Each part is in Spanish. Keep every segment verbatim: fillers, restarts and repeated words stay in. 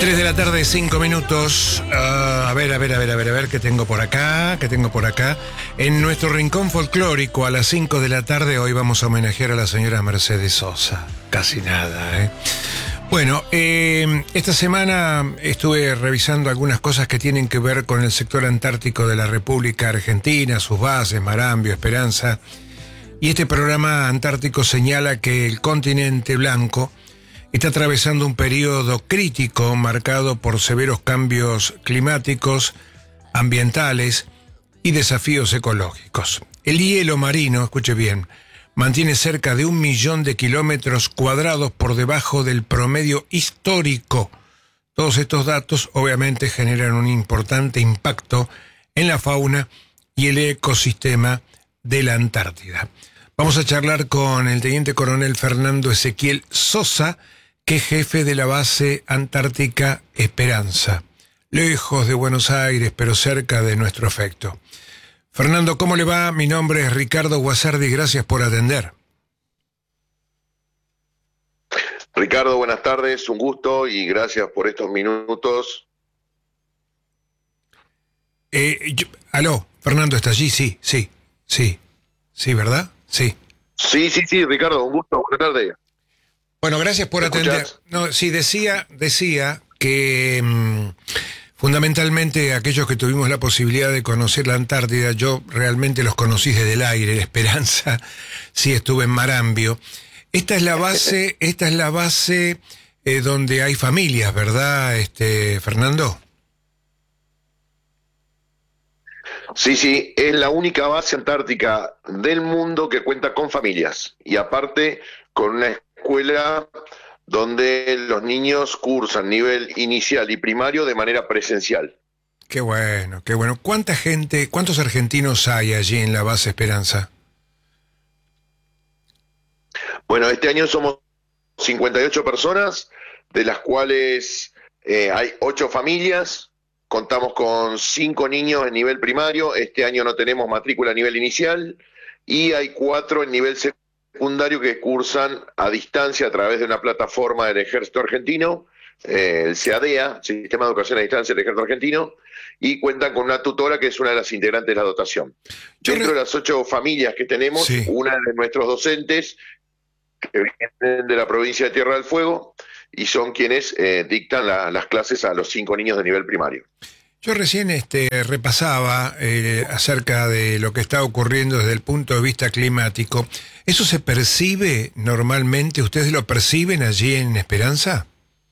tres de la tarde, cinco minutos. Uh, a ver, a ver, a ver, a ver, a ver, ¿qué tengo por acá? ¿Qué tengo por acá? En nuestro rincón folclórico, a las cinco de la tarde, hoy vamos a homenajear a la señora Mercedes Sosa. Casi nada, ¿eh? Bueno, eh, esta semana estuve revisando algunas cosas que tienen que ver con el sector antártico de la República Argentina, sus bases, Marambio, Esperanza. Y este programa antártico señala que el continente blanco está atravesando un periodo crítico marcado por severos cambios climáticos, ambientales y desafíos ecológicos. El hielo marino, escuche bien, mantiene cerca de un millón de kilómetros cuadrados por debajo del promedio histórico. Todos estos datos obviamente generan un importante impacto en la fauna y el ecosistema de la Antártida. Vamos a charlar con el teniente coronel Fernando Ezequiel Sosa, que es jefe de la base antártica Esperanza, lejos de Buenos Aires, pero cerca de nuestro afecto. Fernando, ¿cómo le va? Mi nombre es Ricardo Guasardi, gracias por atender. Ricardo, buenas tardes, un gusto y gracias por estos minutos. Eh, yo, aló, Fernando, ¿está allí? Sí, sí, sí, sí, ¿verdad? Sí. Sí, sí, sí, Ricardo, un gusto, buenas tardes. Bueno, gracias por atender. No, sí, decía, decía que mmm, fundamentalmente aquellos que tuvimos la posibilidad de conocer la Antártida, yo realmente los conocí desde el aire, Esperanza, sí estuve en Marambio. Esta es la base, esta es la base eh, donde hay familias, ¿verdad, este Fernando? Sí, sí, es la única base antártica del mundo que cuenta con familias y aparte con una escuela donde los niños cursan nivel inicial y primario de manera presencial. Qué bueno, qué bueno. ¿Cuánta gente, cuántos argentinos hay allí en la base Esperanza? Bueno, este año somos cincuenta y ocho personas, de las cuales eh, hay ocho familias. Contamos con cinco niños en nivel primario, este año no tenemos matrícula a nivel inicial, y hay cuatro en nivel secundario que cursan a distancia a través de una plataforma del Ejército Argentino, eh, el SEADEA, Sistema de Educación a Distancia del Ejército Argentino, y cuentan con una tutora que es una de las integrantes de la dotación. Yo Dentro re... de las ocho familias que tenemos, sí. Una de nuestros docentes, que vienen de la provincia de Tierra del Fuego, y son quienes eh, dictan la, las clases a los cinco niños de nivel primario. Yo recién este, repasaba eh, acerca de lo que está ocurriendo desde el punto de vista climático. ¿Eso se percibe normalmente? ¿Ustedes lo perciben allí en Esperanza?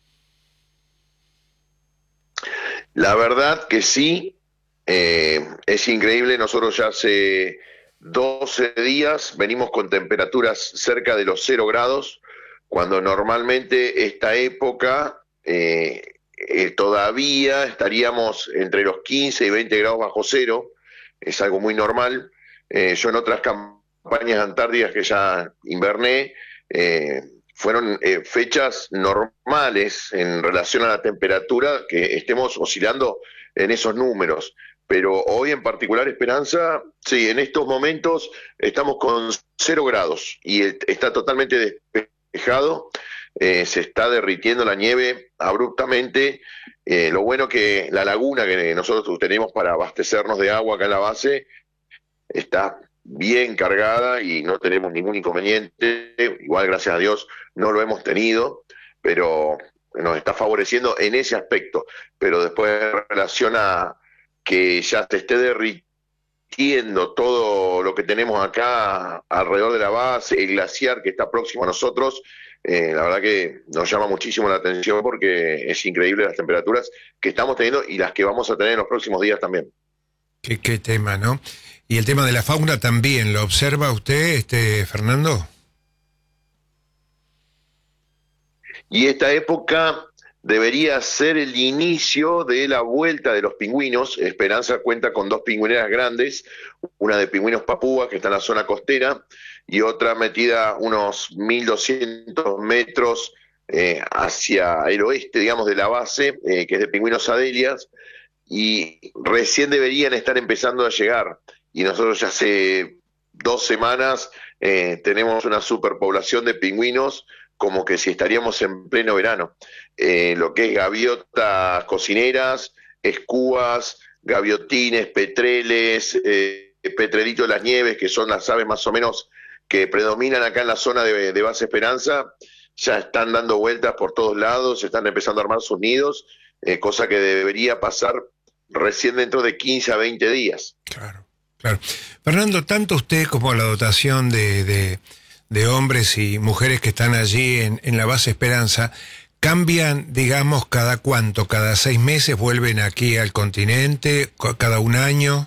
La verdad que sí, eh, es increíble. Nosotros ya hace doce días venimos con temperaturas cerca de los cero grados, cuando normalmente esta época eh, eh, todavía estaríamos entre los quince y veinte grados bajo cero, es algo muy normal. Eh, yo en otras campañas antárticas que ya inverné, eh, fueron eh, fechas normales en relación a la temperatura, que estemos oscilando en esos números. Pero hoy en particular, Esperanza, sí, en estos momentos estamos con cero grados y está totalmente despejado. Eh, se está derritiendo la nieve abruptamente. Eh, lo bueno que la laguna que nosotros tenemos para abastecernos de agua acá en la base está bien cargada y no tenemos ningún inconveniente. Igual, gracias a Dios, no lo hemos tenido, pero nos está favoreciendo en ese aspecto. Pero después, en relación a que ya se esté derritiendo todo lo que tenemos acá alrededor de la base, el glaciar que está próximo a nosotros, Eh, la verdad que nos llama muchísimo la atención porque es increíble las temperaturas que estamos teniendo y las que vamos a tener en los próximos días también. Qué, qué tema, ¿no? Y el tema de la fauna también, ¿lo observa usted, este Fernando? Y esta época debería ser el inicio de la vuelta de los pingüinos. Esperanza cuenta con dos pingüineras grandes, una de pingüinos papúas que está en la zona costera y otra metida unos mil doscientos metros eh, hacia el oeste, digamos, de la base, eh, que es de pingüinos adelias, y recién deberían estar empezando a llegar. Y nosotros ya hace dos semanas eh, tenemos una superpoblación de pingüinos como que si estaríamos en pleno verano. Eh, lo que es gaviotas cocineras, escúas, gaviotines, petreles, eh, petrelito de las nieves, que son las aves más o menos que predominan acá en la zona de, de Base Esperanza, ya están dando vueltas por todos lados, están empezando a armar sus nidos, eh, cosa que debería pasar recién dentro de quince a veinte días. Claro, claro. Fernando, tanto usted como la dotación de, de, de hombres y mujeres que están allí en, en la Base Esperanza, ¿cambian, digamos, cada cuánto? ¿Cada seis meses vuelven aquí al continente? ¿Cada un año?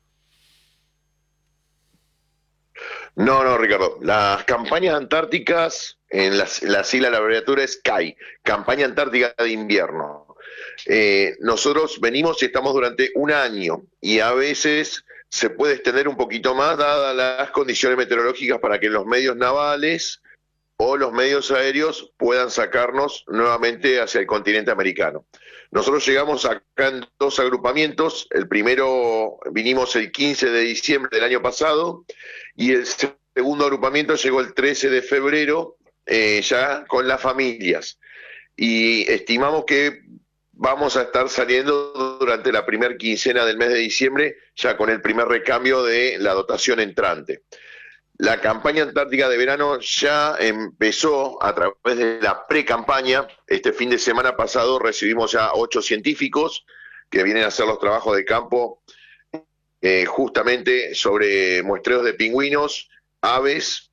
No, no, Ricardo. Las campañas antárticas, en la, la sigla, la abreviatura es C A I, Campaña Antártica de Invierno. Eh, nosotros venimos y estamos durante un año y a veces se puede extender un poquito más dadas las condiciones meteorológicas para que los medios navales o los medios aéreos puedan sacarnos nuevamente hacia el continente americano. Nosotros llegamos acá en dos agrupamientos. El primero vinimos el quince de diciembre del año pasado y el segundo agrupamiento llegó el trece de febrero, eh, ya con las familias. Y estimamos que vamos a estar saliendo durante la primera quincena del mes de diciembre, ya con el primer recambio de la dotación entrante. La campaña antártica de verano ya empezó a través de la pre-campaña. Este fin de semana pasado recibimos ya ocho científicos que vienen a hacer los trabajos de campo eh, justamente sobre muestreos de pingüinos, aves,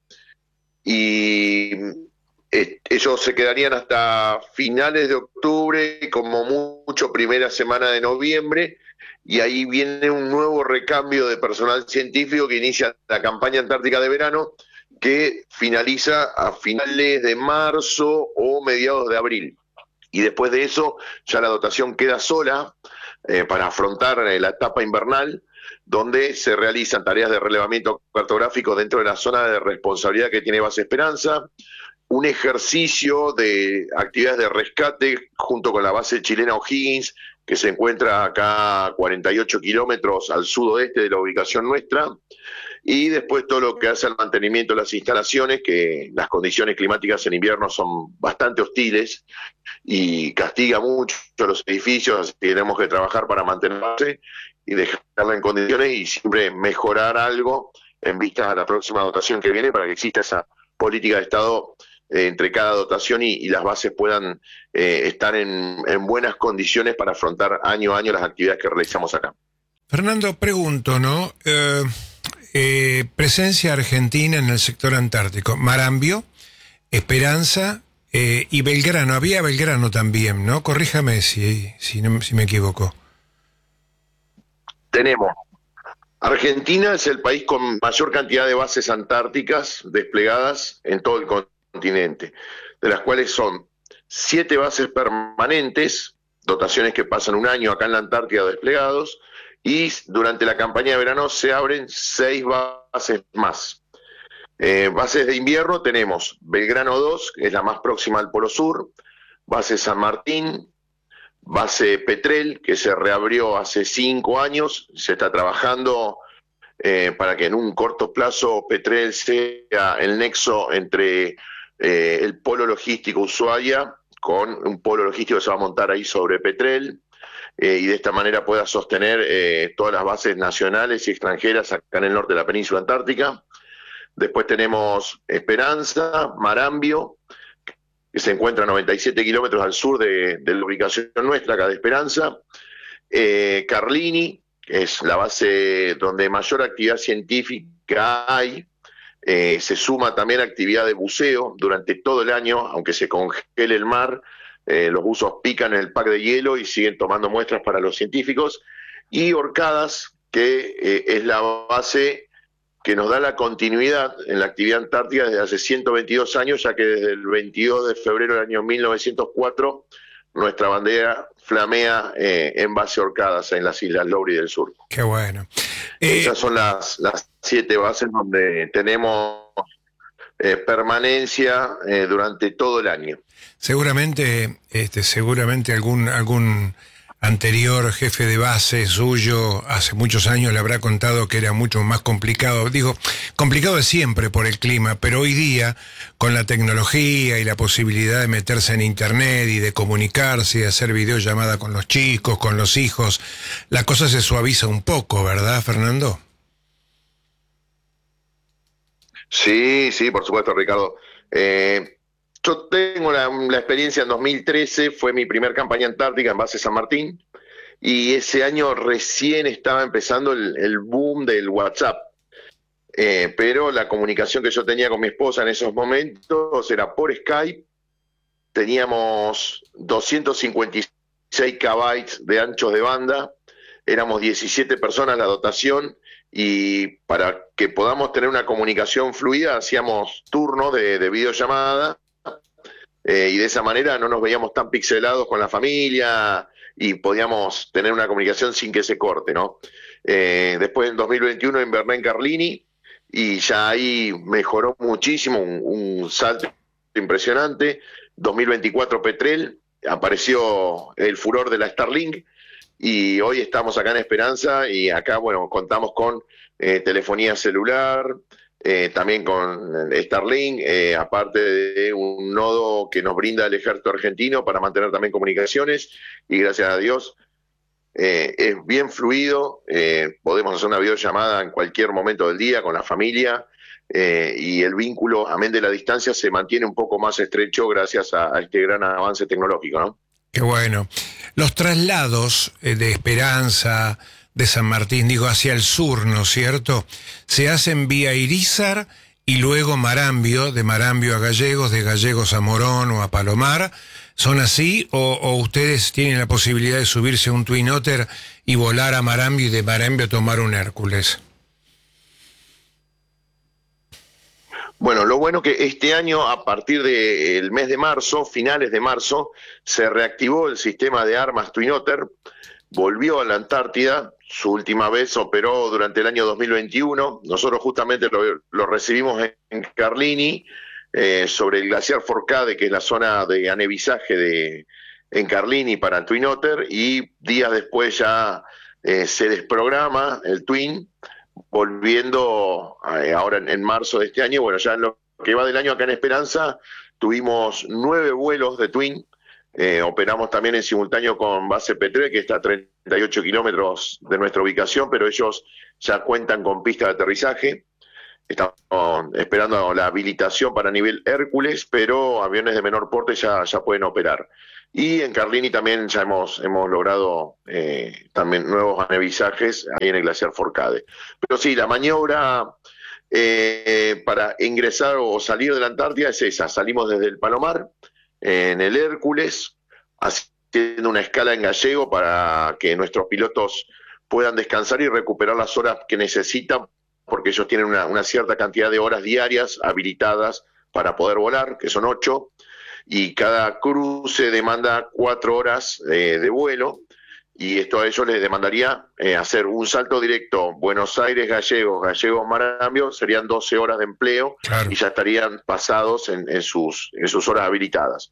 y eh, ellos se quedarían hasta finales de octubre, como mucho primera semana de noviembre, y ahí viene un nuevo recambio de personal científico que inicia la campaña antártica de verano, que finaliza a finales de marzo o mediados de abril. Y después de eso ya la dotación queda sola eh, para afrontar eh, la etapa invernal, donde se realizan tareas de relevamiento cartográfico dentro de la zona de responsabilidad que tiene Base Esperanza, un ejercicio de actividades de rescate junto con la base chilena O'Higgins, que se encuentra acá a cuarenta y ocho kilómetros al sudoeste de la ubicación nuestra, y después todo lo que hace al mantenimiento de las instalaciones, que las condiciones climáticas en invierno son bastante hostiles y castiga mucho los edificios, así que tenemos que trabajar para mantenerse y dejarla en condiciones y siempre mejorar algo en vistas a la próxima dotación que viene para que exista esa política de Estado eh, entre cada dotación y, y las bases puedan eh, estar en, en buenas condiciones para afrontar año a año las actividades que realizamos acá. Fernando, pregunto, ¿no? Eh, eh, presencia argentina en el sector antártico. Marambio, Esperanza eh, y Belgrano. Había Belgrano también, ¿no? Corríjame si, si, no, si me equivoco. Tenemos. Argentina es el país con mayor cantidad de bases antárticas desplegadas en todo el continente, de las cuales son siete bases permanentes, dotaciones que pasan un año acá en la Antártida desplegados, y durante la campaña de verano se abren seis bases más. Eh, bases de invierno tenemos Belgrano dos, que es la más próxima al Polo Sur, base San Martín, base Petrel, que se reabrió hace cinco años, se está trabajando eh, para que en un corto plazo Petrel sea el nexo entre eh, el polo logístico Ushuaia con un polo logístico que se va a montar ahí sobre Petrel, eh, y de esta manera pueda sostener eh, todas las bases nacionales y extranjeras acá en el norte de la península antártica. Después tenemos Esperanza, Marambio, que se encuentra a noventa y siete kilómetros al sur de, de la ubicación nuestra, acá de Esperanza, eh, Carlini, que es la base donde mayor actividad científica hay, eh, se suma también actividad de buceo durante todo el año, aunque se congele el mar, eh, los buzos pican en el pack de hielo y siguen tomando muestras para los científicos, y Orcadas, que eh, es la base que nos da la continuidad en la actividad antártica desde hace ciento veintidós años, ya que desde el veintidós de febrero del año mil novecientos cuatro nuestra bandera flamea eh, en base Orcadas en las Islas Lowry del Sur. Qué bueno. Eh, Esas son las, las siete bases donde tenemos eh, permanencia eh, durante todo el año. Seguramente, este, seguramente algún, algún anterior jefe de base suyo hace muchos años le habrá contado que era mucho más complicado. Digo, complicado de siempre por el clima, pero hoy día, con la tecnología y la posibilidad de meterse en internet y de comunicarse y de hacer videollamada con los chicos, con los hijos, la cosa se suaviza un poco, ¿verdad, Fernando? Sí, sí, por supuesto, Ricardo. Eh, yo tengo la, la experiencia en dos mil trece, fue mi primer campaña antártica en base San Martín, y ese año recién estaba empezando el, el boom del WhatsApp. Eh, pero la comunicación que yo tenía con mi esposa en esos momentos era por Skype. Teníamos doscientos cincuenta y seis kilobytes de anchos de banda, éramos diecisiete personas la dotación, y para que podamos tener una comunicación fluida hacíamos turnos de, de videollamada, eh, y de esa manera no nos veíamos tan pixelados con la familia y podíamos tener una comunicación sin que se corte, ¿no? Eh, después en dos mil veintiuno inverné en Carlini y ya ahí mejoró muchísimo, un, un salto impresionante. dos mil veinticuatro Petrel, apareció el furor de la Starlink, y hoy estamos acá en Esperanza, y acá, bueno, contamos con eh, telefonía celular, eh, también con Starlink, eh, aparte de un nodo que nos brinda el ejército argentino para mantener también comunicaciones, y gracias a Dios eh, es bien fluido, eh, podemos hacer una videollamada en cualquier momento del día con la familia, eh, y el vínculo, amén de la distancia, se mantiene un poco más estrecho gracias a, a este gran avance tecnológico, ¿no? Qué bueno. Los traslados eh, de Esperanza, de San Martín, digo, hacia el sur, ¿no es cierto?, se hacen vía Irízar y luego Marambio, de Marambio a Gallegos, de Gallegos a Morón o a Palomar. ¿Son así o, o ustedes tienen la posibilidad de subirse a un Twin Otter y volar a Marambio y de Marambio tomar un Hércules? Bueno, lo bueno que este año, a partir del mes de marzo, finales de marzo, se reactivó el sistema de armas Twin Otter, volvió a la Antártida, su última vez operó durante el año dos mil veintiuno, nosotros justamente lo, lo recibimos en Carlini, eh, sobre el glaciar Forcade, que es la zona de anevisaje de, en Carlini para Twin Otter, y días después ya eh, se desprograma el Twin, volviendo eh, ahora en, en marzo de este año. Bueno, ya en lo que va del año acá en Esperanza tuvimos nueve vuelos de Twin, eh, operamos también en simultáneo con base Petrel, que está a treinta y ocho kilómetros de nuestra ubicación, pero ellos ya cuentan con pista de aterrizaje. Estamos esperando la habilitación para nivel Hércules, pero aviones de menor porte ya, ya pueden operar. Y en Carlini también ya hemos, hemos logrado eh, también nuevos anevisajes ahí en el glaciar Forcade. Pero sí, la maniobra eh, para ingresar o salir de la Antártida es esa. Salimos desde el Palomar, eh, en el Hércules, haciendo una escala en Gallego para que nuestros pilotos puedan descansar y recuperar las horas que necesitan, porque ellos tienen una, una cierta cantidad de horas diarias habilitadas para poder volar, que son ocho, y cada cruce demanda cuatro horas eh, de vuelo, y esto a ellos les demandaría eh, hacer un salto directo Buenos Aires, Gallegos, Gallegos, Marambio, serían doce horas de empleo, claro, y ya estarían pasados en, en, sus, en sus horas habilitadas.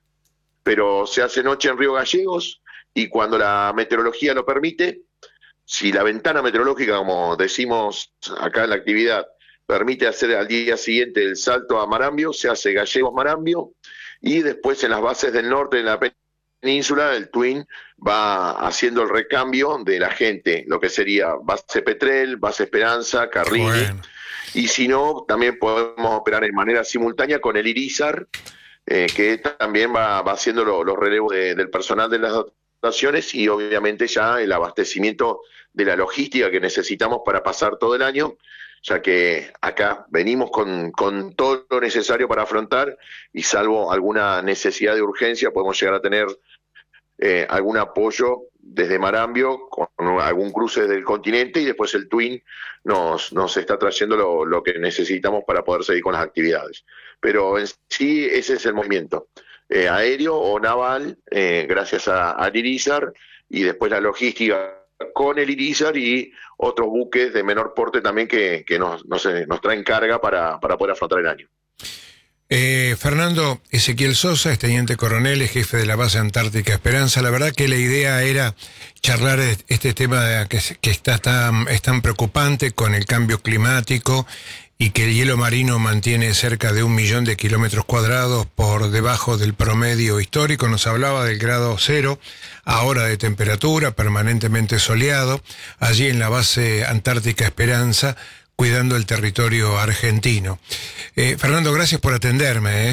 Pero se hace noche en Río Gallegos, y cuando la meteorología lo permite, si la ventana meteorológica, como decimos acá en la actividad, permite hacer al día siguiente el salto a Marambio, se hace Gallegos-Marambio, y después en las bases del norte de la península el Twin va haciendo el recambio de la gente, lo que sería base Petrel, base Esperanza, Carlini, bueno, y si no, también podemos operar en manera simultánea con el Irízar, eh, que también va, va haciendo lo, los relevos de, del personal de las dotaciones, y obviamente ya el abastecimiento de la logística que necesitamos para pasar todo el año, ya que acá venimos con, con todo lo necesario para afrontar, y salvo alguna necesidad de urgencia podemos llegar a tener eh, algún apoyo desde Marambio con algún cruce del continente, y después el Twin nos, nos está trayendo lo, lo que necesitamos para poder seguir con las actividades. Pero en sí ese es el movimiento, eh, aéreo o naval, eh, gracias a, a Irízar, y después la logística con el Irízar y otros buques de menor porte también que, que nos, nos, nos traen carga para, para poder afrontar el año. Eh, Fernando Ezequiel Sosa es teniente coronel, es jefe de la base Antártica Esperanza. La verdad que la idea era charlar este tema de que, que está tan, es tan preocupante con el cambio climático y que el hielo marino mantiene cerca de un millón de kilómetros cuadrados por debajo del promedio histórico. Nos hablaba del grado cero, ahora de temperatura, permanentemente soleado, allí en la base Antártica Esperanza, cuidando el territorio argentino. Eh, Fernando, gracias por atenderme. ¿eh?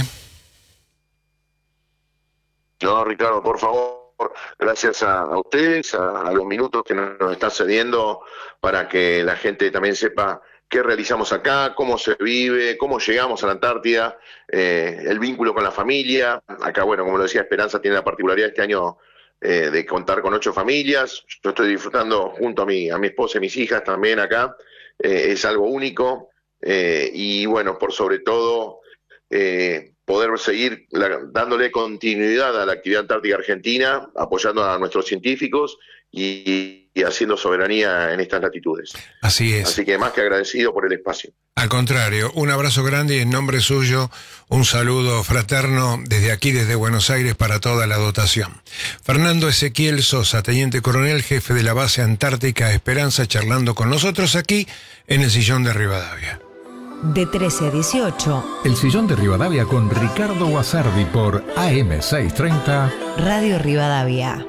No, Ricardo, por favor, gracias a, a ustedes, a, a los minutos que nos, nos están cediendo para que la gente también sepa qué realizamos acá, cómo se vive, cómo llegamos a la Antártida, eh, el vínculo con la familia. Acá, bueno, como lo decía, Esperanza tiene la particularidad este año eh, de contar con ocho familias. Yo estoy disfrutando junto a mi, a mi esposa y mis hijas también acá. Eh, es algo único eh, y bueno, por sobre todo eh, poder seguir la, dándole continuidad a la actividad antártica argentina, apoyando a nuestros científicos y, y haciendo soberanía en estas latitudes. Así es. Así que más que agradecido por el espacio. Al contrario, un abrazo grande y en nombre suyo un saludo fraterno desde aquí, desde Buenos Aires, para toda la dotación. Fernando Ezequiel Sosa, teniente coronel, jefe de la base Antártica Esperanza, charlando con nosotros aquí en el Sillón de Rivadavia. De trece a dieciocho. El Sillón de Rivadavia con Ricardo Guasardi por A M seiscientos treinta. Radio Rivadavia.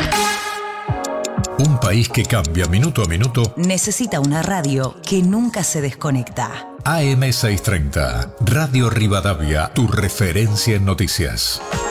Un país que cambia minuto a minuto necesita una radio que nunca se desconecta. A M seiscientos treinta, Radio Rivadavia, tu referencia en noticias.